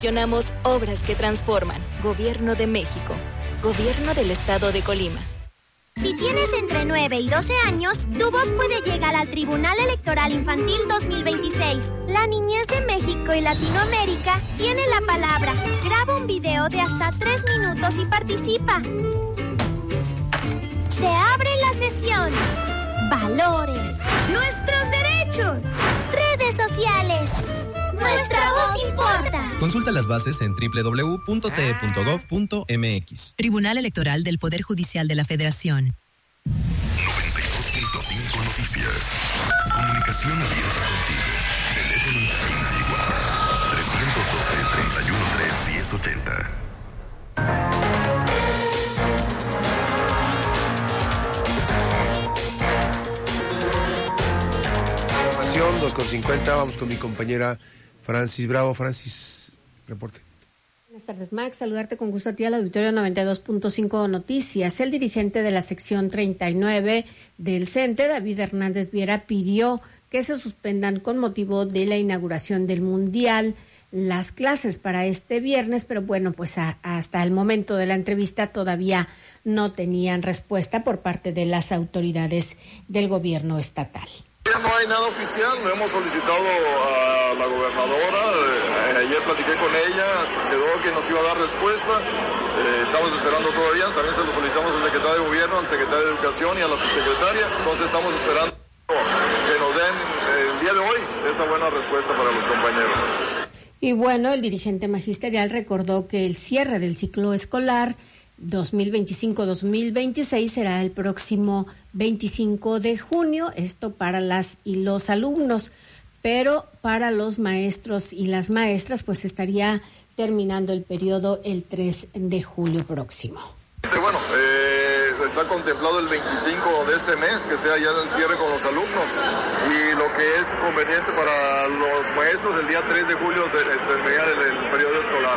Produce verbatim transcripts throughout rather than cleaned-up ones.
Gestionamos obras que transforman. Gobierno de México. Gobierno del Estado de Colima. Si tienes entre nueve y doce años, tu voz puede llegar al Tribunal Electoral Infantil dos mil veintiséis. La niñez de México y Latinoamérica tiene la palabra. Graba un video de hasta tres minutos y participa. Se abre la sesión. Valores. Nuestros derechos. Redes sociales. Nuestra voz importa. Consulta las bases en doble u doble u doble u punto t e punto gov punto m x. Tribunal Electoral del Poder Judicial de la Federación. noventa y dos punto cinco Noticias. Comunicación abierta contigo. Teléfono en cabina y WhatsApp. trescientos doce, treinta y uno, tres, diez, ochenta. dos con cincuenta, vamos con mi compañera Francis Bravo. Francis, reporte. Buenas tardes, Max. Saludarte con gusto a ti al auditorio noventa y dos punto cinco Noticias. El dirigente de la sección treinta y nueve del CENTE, David Hernández Viera, pidió que se suspendan con motivo de la inauguración del Mundial las clases para este viernes, pero bueno, pues a, hasta el momento de la entrevista todavía no tenían respuesta por parte de las autoridades del gobierno estatal. No hay nada oficial, lo hemos solicitado a la gobernadora, eh, ayer platiqué con ella, quedó que nos iba a dar respuesta, eh, estamos esperando todavía, también se lo solicitamos al secretario de Gobierno, al secretario de Educación y a la subsecretaria, entonces estamos esperando que nos den eh, el día de hoy esa buena respuesta para los compañeros. Y bueno, el dirigente magisterial recordó que el cierre del ciclo escolar dos mil veinticinco dos mil veintiséis será el próximo veinticinco de junio, esto para las y los alumnos, pero para los maestros y las maestras pues estaría terminando el periodo el tres de julio próximo. Bueno, eh, está contemplado el veinticinco de este mes, que sea ya el cierre con los alumnos, y lo que es conveniente para los maestros, el día tres de julio se termina el, el periodo escolar.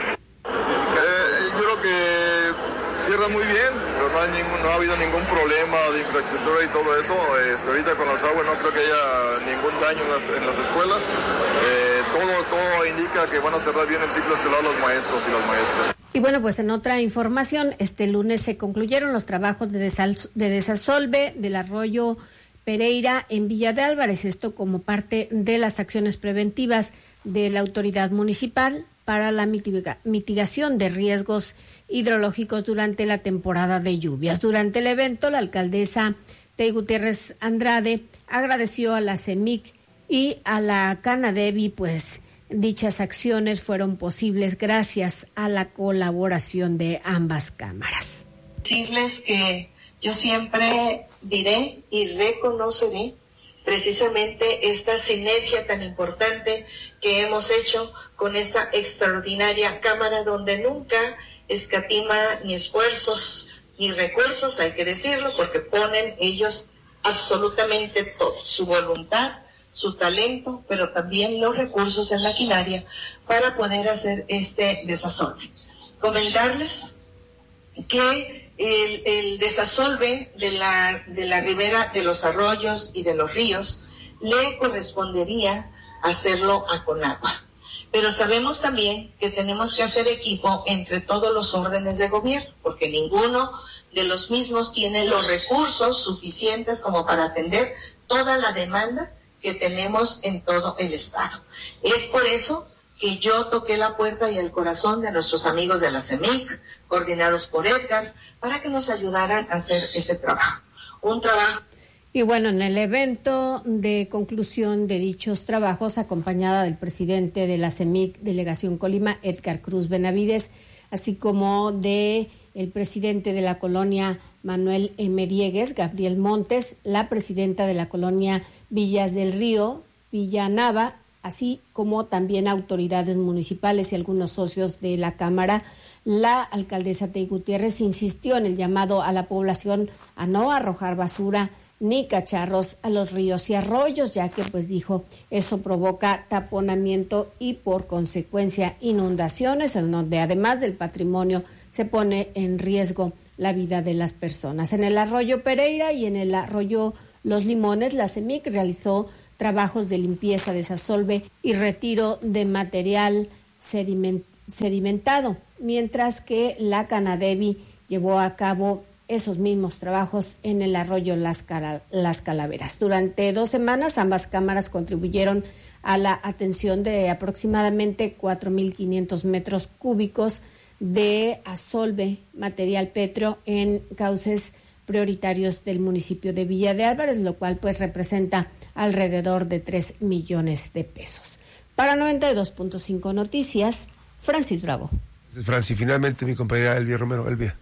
Eh, yo creo que cierra muy bien, pero no, hay ningún, no ha habido ningún problema de infraestructura y todo eso. Eh, ahorita con las aguas no creo que haya ningún daño en las, en las escuelas. Eh, todo, todo indica que van a cerrar bien el ciclo escolar los maestros y las maestras. Y bueno, pues en otra información, este lunes se concluyeron los trabajos de, desal- de desasolve del arroyo Pereira en Villa de Álvarez, esto como parte de las acciones preventivas de la autoridad municipal para la mitiga- mitigación de riesgos hidrológicos durante la temporada de lluvias. Durante el evento, la alcaldesa Tey Gutiérrez Andrade agradeció a la CEMIC y a la Canadevi, pues dichas acciones fueron posibles gracias a la colaboración de ambas cámaras. Decirles que yo siempre diré y reconoceré precisamente esta sinergia tan importante que hemos hecho con esta extraordinaria cámara, donde nunca escatima ni esfuerzos ni recursos, hay que decirlo, porque ponen ellos absolutamente todo, su voluntad, su talento, pero también los recursos en maquinaria para poder hacer este desasolve. Comentarles que el, el desasolve de la, de la ribera de los arroyos y de los ríos le correspondería hacerlo a Conagua. Pero sabemos también que tenemos que hacer equipo entre todos los órdenes de gobierno, porque ninguno de los mismos tiene los recursos suficientes como para atender toda la demanda que tenemos en todo el estado. Es por eso que yo toqué la puerta y el corazón de nuestros amigos de la CEMIC, coordinados por Edgar, para que nos ayudaran a hacer este trabajo. Un trabajo. Y bueno, en el evento de conclusión de dichos trabajos, acompañada del presidente de la CEMIC, Delegación Colima, Edgar Cruz Benavides, así como de el presidente de la colonia Manuel M. Diegues, Gabriel Montes, la presidenta de la colonia Villas del Río, Villa Nava, así como también autoridades municipales y algunos socios de la Cámara. La alcaldesa Tey Gutiérrez insistió en el llamado a la población a no arrojar basura ni cacharros a los ríos y arroyos, ya que, pues dijo, eso provoca taponamiento y por consecuencia inundaciones, en donde además del patrimonio se pone en riesgo la vida de las personas. En el arroyo Pereira y en el arroyo Los Limones, la CEMIC realizó trabajos de limpieza, desasolve y retiro de material sediment- sedimentado, mientras que la Canadevi llevó a cabo esos mismos trabajos en el arroyo Las, Cara, Las Calaveras. Durante dos semanas ambas cámaras contribuyeron a la atención de aproximadamente cuatro mil quinientos metros cúbicos de asolve, material pétreo, en cauces prioritarios del municipio de Villa de Álvarez, lo cual pues representa alrededor de tres millones de pesos. Para noventa y dos punto cinco Noticias, Francis Bravo. Francis, finalmente mi compañera Elvia Romero. Elvia.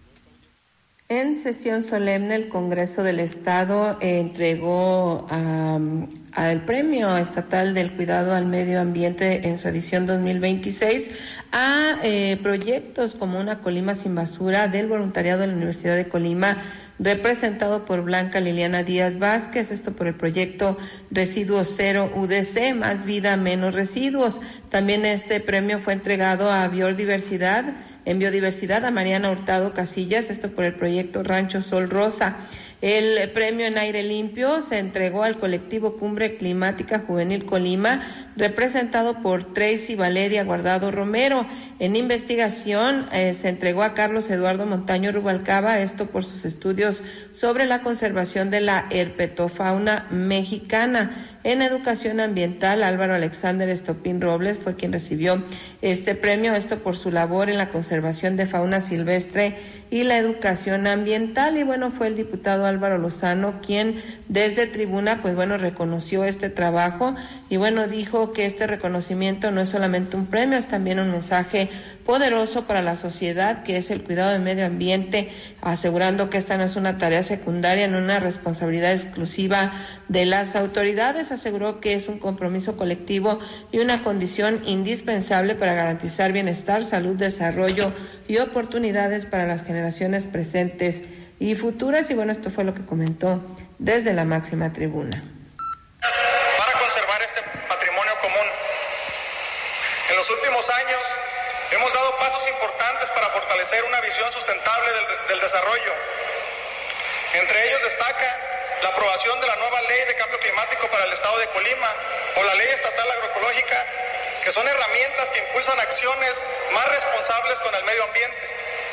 En sesión solemne, el Congreso del Estado eh, entregó um, al Premio Estatal del Cuidado al Medio Ambiente en su edición dos mil veintiséis a eh, proyectos como Una Colima sin Basura del voluntariado de la Universidad de Colima, representado por Blanca Liliana Díaz Vázquez, esto por el proyecto Residuos Cero U D C, Más Vida, Menos Residuos. También este premio fue entregado a Biodiversidad, en Biodiversidad a Mariana Hurtado Casillas, esto por el proyecto Rancho Sol Rosa. El premio en aire limpio se entregó al colectivo Cumbre Climática Juvenil Colima, representado por Tracy Valeria Guardado Romero. En investigación eh, se entregó a Carlos Eduardo Montaño Rubalcaba, esto por sus estudios sobre la conservación de la herpetofauna mexicana. En educación ambiental, Álvaro Alexander Estopín Robles fue quien recibió este premio, esto por su labor en la conservación de fauna silvestre y la educación ambiental. Y bueno, fue el diputado Álvaro Lozano quien desde tribuna, pues bueno, reconoció este trabajo y bueno, dijo que este reconocimiento no es solamente un premio, es también un mensaje poderoso para la sociedad, que es el cuidado del medio ambiente, asegurando que esta no es una tarea secundaria, no una responsabilidad exclusiva de las autoridades. Aseguró que es un compromiso colectivo y una condición indispensable para garantizar bienestar, salud, desarrollo y oportunidades para las generaciones presentes y futuras. Y bueno, esto fue lo que comentó desde la máxima tribuna. Para conservar este patrimonio común, en los últimos años hemos dado pasos importantes para fortalecer una visión sustentable del, del desarrollo. Entre ellos destaca la aprobación de la nueva Ley de Cambio Climático para el Estado de Colima o la Ley Estatal Agroecológica, que son herramientas que impulsan acciones más responsables con el medio ambiente.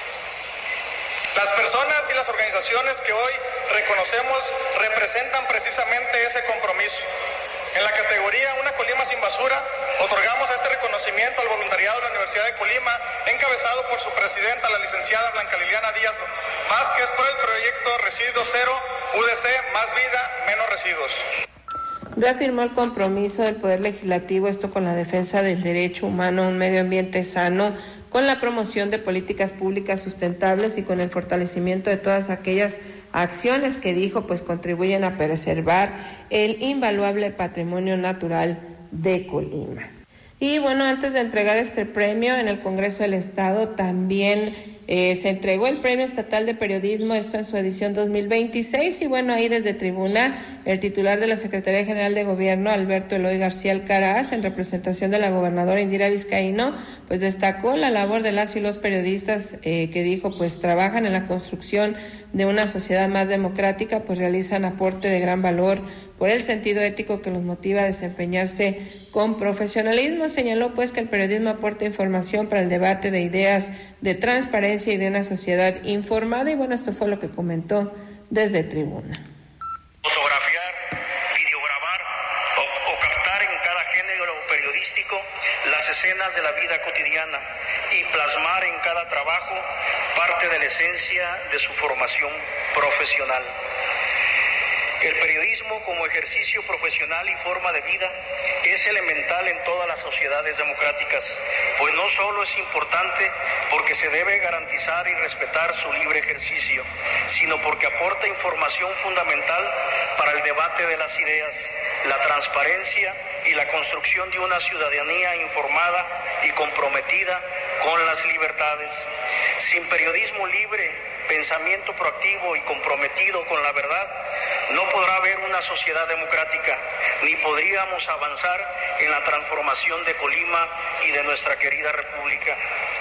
Las personas y las organizaciones que hoy reconocemos representan precisamente ese compromiso. En la categoría Una Colima sin Basura, otorgamos este reconocimiento al voluntariado de la Universidad de Colima, encabezado por su presidenta, la licenciada Blanca Liliana Díaz Vázquez, por el proyecto Residuos Cero U D C, Más Vida, Menos Residuos. Reafirmó el compromiso del Poder Legislativo, esto con la defensa del derecho humano a un medio ambiente sano, con la promoción de políticas públicas sustentables y con el fortalecimiento de todas aquellas acciones que dijo pues contribuyen a preservar el invaluable patrimonio natural de Colima. Y bueno, antes de entregar este premio en el Congreso del Estado también eh, se entregó el Premio Estatal de Periodismo, esto en su edición dos mil veintiséis, y bueno, ahí desde tribuna el titular de la Secretaría General de Gobierno, Alberto Eloy García Alcaraz, en representación de la gobernadora Indira Vizcaíno, pues destacó la labor de las y los periodistas eh, que dijo pues trabajan en la construcción de una sociedad más democrática, pues realizan aporte de gran valor por el sentido ético que los motiva a desempeñarse con profesionalismo. Señaló pues que el periodismo aporta información para el debate de ideas, de transparencia y de una sociedad informada. Y bueno, esto fue lo que comentó desde tribuna. Fotografiar, videograbar o, o captar en cada género periodístico las escenas de la vida cotidiana y plasmar en cada trabajo parte de la esencia de su formación profesional. El periodismo como ejercicio profesional y forma de vida es elemental en todas las sociedades democráticas, pues no solo es importante porque se debe garantizar y respetar su libre ejercicio, sino porque aporta información fundamental para el debate de las ideas, la transparencia y la construcción de una ciudadanía informada y comprometida con las libertades. Sin periodismo libre, pensamiento proactivo y comprometido con la verdad, no podrá haber una sociedad democrática, ni podríamos avanzar en la transformación de Colima y de nuestra querida República.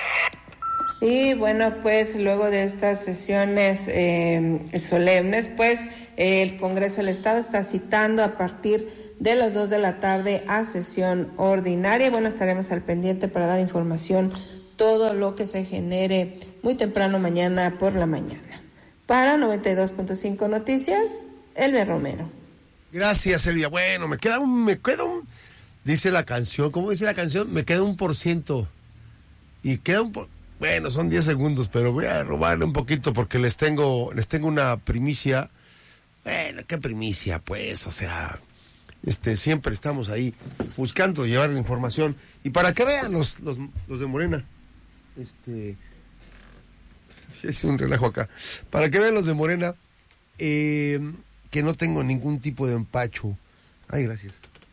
Y bueno, pues luego de estas sesiones eh, solemnes, pues eh, el Congreso del Estado está citando a partir de las dos de la tarde a sesión ordinaria. Bueno, estaremos al pendiente para dar información todo lo que se genere muy temprano mañana por la mañana. Para noventa y dos punto cinco Noticias, Elvia Romero. Gracias, Elvia. Bueno, me queda un, me queda un, dice la canción, ¿cómo dice la canción? Me queda un por ciento. Y queda un, por, bueno, son diez segundos, pero voy a robarle un poquito porque les tengo, les tengo una primicia. Bueno, qué primicia, pues, o sea, este, siempre estamos ahí buscando llevar la información. Y para que vean los, los, los de Morena, este, es un relajo acá, para que vean los de Morena, eh, que no tengo ningún tipo de empacho. Ay, gracias.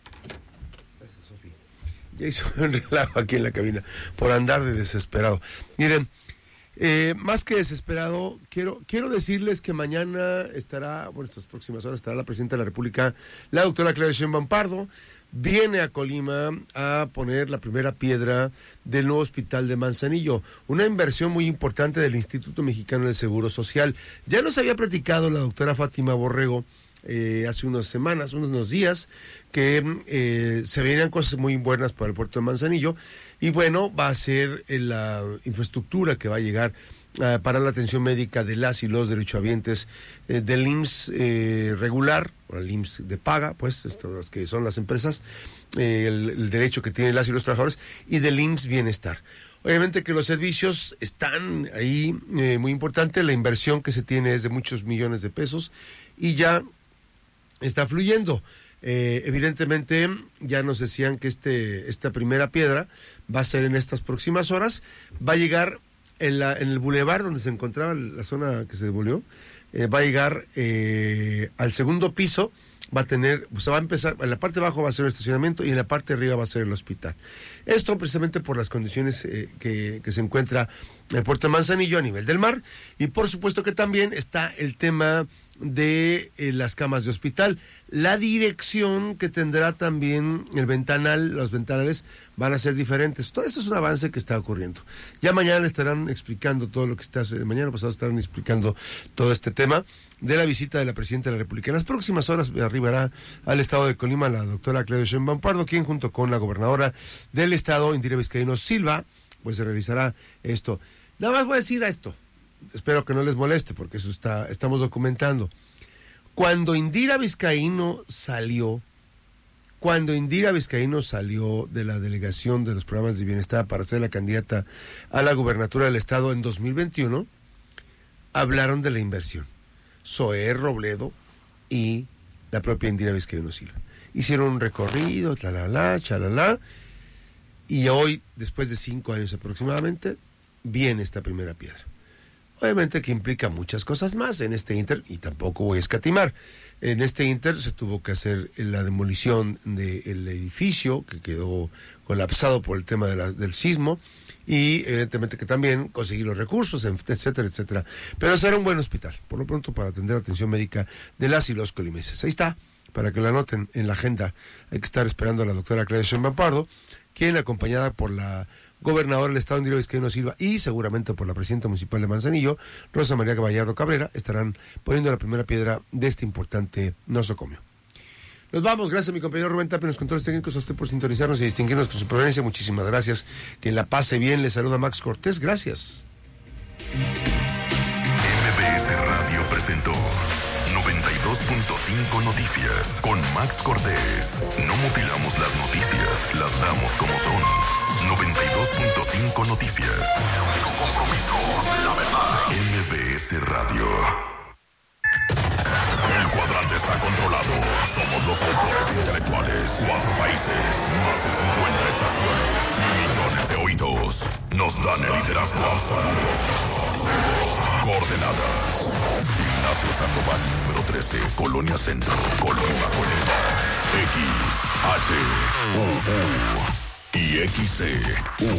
Gracias, Sofía. Ya hizo un relajo aquí en la cabina por andar de desesperado. Miren, eh, más que desesperado, quiero, quiero decirles que mañana estará, bueno, estas próximas horas estará la presidenta de la República, la doctora Claudia Sheinbaum Pardo. Viene a Colima a poner la primera piedra del nuevo hospital de Manzanillo, una inversión muy importante del Instituto Mexicano del Seguro Social. Ya nos había platicado la doctora Fátima Borrego eh, hace unas semanas, unos días, que eh, se venían cosas muy buenas para el puerto de Manzanillo, y bueno, va a ser eh, la infraestructura que va a llegar Uh, para la atención médica de las y los derechohabientes eh, del I M S S eh, regular, o el I M S S de paga, pues, estos que son las empresas, eh, el, el derecho que tienen las y los trabajadores, y del I M S S Bienestar. Obviamente que los servicios están ahí, eh, muy importante, la inversión que se tiene es de muchos millones de pesos, y ya está fluyendo. Eh, evidentemente, ya nos decían que este esta primera piedra va a ser en estas próximas horas, va a llegar En, la, en el bulevar donde se encontraba la zona que se demolió, eh, va a llegar eh, al segundo piso, va a tener, o sea, va a empezar, en la parte de abajo va a ser el estacionamiento y en la parte de arriba va a ser el hospital. Esto precisamente por las condiciones eh, que, que se encuentra el puerto de Manzanillo a nivel del mar, y por supuesto que también está el tema de eh, las camas de hospital. La dirección que tendrá también el ventanal, los ventanales van a ser diferentes. Todo esto es un avance que está ocurriendo. Ya mañana le estarán explicando todo lo que está, mañana pasado estarán explicando todo este tema de la visita de la Presidenta de la República. En las próximas horas arribará al estado de Colima la doctora Claudia Sheinbaum Pardo, quien junto con la gobernadora del estado, Indira Vizcaíno Silva, pues se realizará esto. Nada más voy a decir a esto. Espero que no les moleste, porque eso está, estamos documentando. Cuando Indira Vizcaíno salió, cuando Indira Vizcaíno salió de la delegación de los programas de bienestar para ser la candidata a la gubernatura del estado en dos mil veintiuno, hablaron de la inversión. Zoé Robledo y la propia Indira Vizcaíno Silva. Hicieron un recorrido, tlalala, chalala, y hoy, después de cinco años aproximadamente, viene esta primera piedra. Obviamente que implica muchas cosas más en este inter, y tampoco voy a escatimar. En este inter se tuvo que hacer la demolición del edificio que quedó colapsado por el tema de la, del sismo, y evidentemente que también conseguir los recursos, etcétera, etcétera. Pero será un buen hospital, por lo pronto, para atender la atención médica de las y los colimenses. Ahí está, para que lo anoten en la agenda. Hay que estar esperando a la doctora Claudia Sheinbaum Pardo, quien, acompañada por la gobernadora del estado, Indira Vizcaíno Silva, y seguramente por la presidenta municipal de Manzanillo, Rosa María Gallardo Cabrera, estarán poniendo la primera piedra de este importante nosocomio. Nos vamos, gracias a mi compañero Rubén Tapia en los controles técnicos, a usted por sintonizarnos y distinguirnos con su preferencia. Muchísimas gracias, que la pase bien. Le saluda Max Cortés, gracias. M B S Radio presentó noventa y dos punto cinco Noticias con Max Cortés. No mutilamos las noticias, las damos como son. noventa y dos punto cinco Noticias. El único compromiso, la verdad. M B S Radio. El cuadrante está controlado. Somos los autores intelectuales. Cuatro países, más de cincuenta estaciones, millones de oídos. Nos dan el liderazgo absoluto. Coordenadas: Ignacio Sandoval, número trece, Colonia Centro, Colima, Colima. X, H, U, U y X, C, U.